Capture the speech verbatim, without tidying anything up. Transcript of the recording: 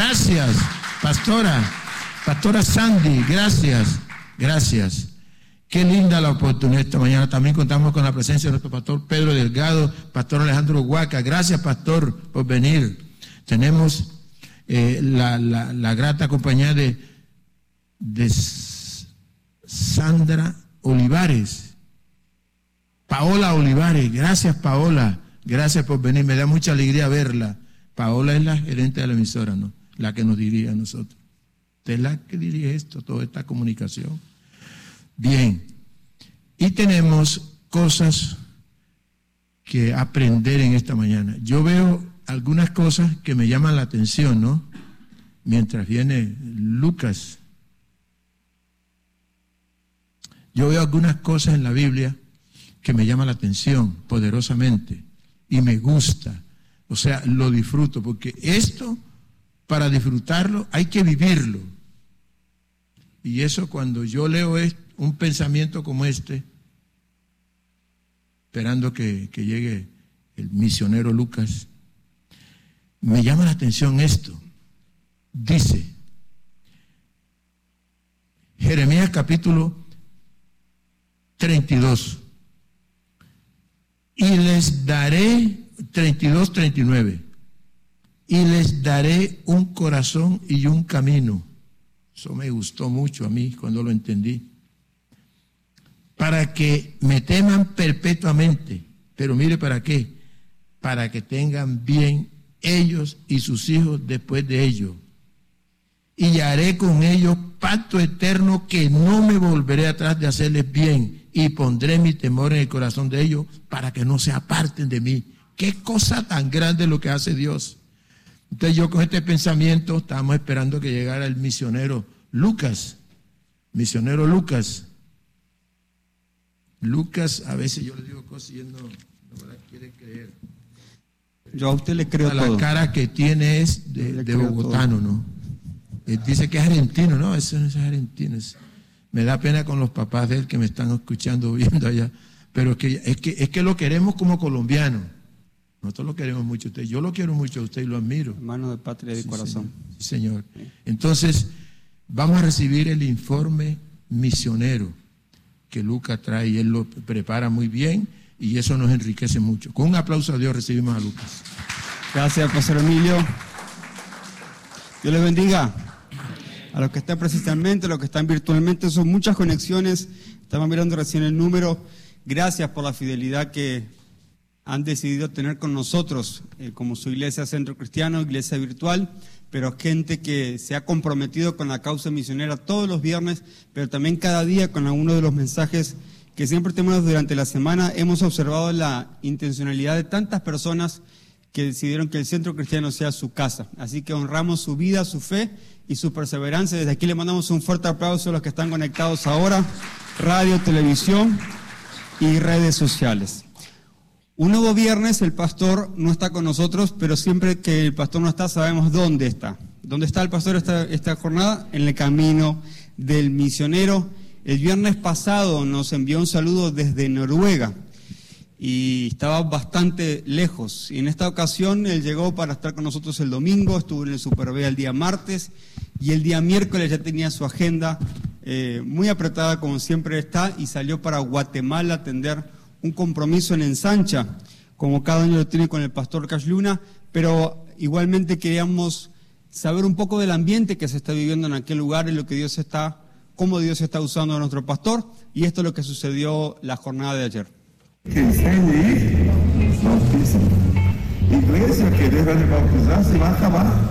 Gracias, pastora, pastora Sandy, gracias, gracias. Qué linda la oportunidad esta mañana. También contamos con la presencia de nuestro pastor Pedro Delgado, pastor Alejandro Huaca. Gracias, pastor, por venir. Tenemos eh, la, la, la grata compañía de, de Sandra Olivares, Paola Olivares. Gracias, Paola. Gracias por venir. Me da mucha alegría verla. Paola es la gerente de la emisora, ¿no? La que nos dirige a nosotros. Usted es la que dirige esto, toda esta comunicación. Bien. Y tenemos cosas que aprender en esta mañana. Yo veo algunas cosas que me llaman la atención, ¿no? Mientras viene Lucas. Yo veo algunas cosas en la Biblia que me llaman la atención poderosamente y me gusta. O sea, lo disfruto, porque esto, para disfrutarlo, hay que vivirlo. Y eso, cuando yo leo un pensamiento como este, esperando que, que llegue el misionero Lucas, me llama la atención esto. Dice, Jeremías capítulo treinta y dos, y les daré, treinta y dos, treinta y nueve, y les daré un corazón y un camino. Eso me gustó mucho a mí cuando lo entendí. Para que me teman perpetuamente. Pero mire, ¿para qué? Para que tengan bien ellos y sus hijos después de ellos. Y haré con ellos pacto eterno, que no me volveré atrás de hacerles bien, y pondré mi temor en el corazón de ellos para que no se aparten de mí. Qué cosa tan grande lo que hace Dios. Entonces yo con este pensamiento estábamos esperando que llegara el misionero Lucas. Misionero Lucas. Lucas, a veces yo le digo cosas y él no, no me las quiere creer. Yo a usted le creo a la todo. cara que tiene es de, de bogotano, todo. ¿No? Él dice que es argentino, no, eso no es argentino. Es, me da pena con los papás de él que me están escuchando, viendo allá. Pero es que, es que, es que lo queremos como colombiano. Nosotros lo queremos mucho a usted. Yo lo quiero mucho a usted y lo admiro. Hermano de patria y de sí, corazón. Señor. Sí, señor. Entonces, vamos a recibir el informe misionero que Lucas trae, y él lo prepara muy bien, y eso nos enriquece mucho. Con un aplauso a Dios recibimos a Lucas. Gracias, pastor Emilio. Dios les bendiga. A los que están presencialmente, a los que están virtualmente, son muchas conexiones. Estamos mirando recién el número. Gracias por la fidelidad que han decidido tener con nosotros, eh, como su iglesia Centro Cristiano, iglesia virtual, pero gente que se ha comprometido con la causa misionera todos los viernes, pero también cada día con alguno de los mensajes que siempre tenemos durante la semana. Hemos observado la intencionalidad de tantas personas que decidieron que el Centro Cristiano sea su casa. Así que honramos su vida, su fe y su perseverancia. Desde aquí le mandamos un fuerte aplauso a los que están conectados ahora, radio, televisión y redes sociales. Un nuevo viernes, el pastor no está con nosotros, pero siempre que el pastor no está, sabemos dónde está. ¿Dónde está el pastor esta, esta jornada? En el camino del misionero. El viernes pasado nos envió un saludo desde Noruega y estaba bastante lejos. Y en esta ocasión él llegó para estar con nosotros el domingo, estuvo en el Super B el día martes, y el día miércoles ya tenía su agenda eh, muy apretada como siempre está, y salió para Guatemala a atender un compromiso en Ensancha, como cada año lo tiene con el pastor Cash Luna, pero igualmente queríamos saber un poco del ambiente que se está viviendo en aquel lugar y lo que Dios está, cómo Dios está usando a nuestro pastor, y esto es lo que sucedió la jornada de ayer. Iglesia que Deus vai bautizar se vai acabar.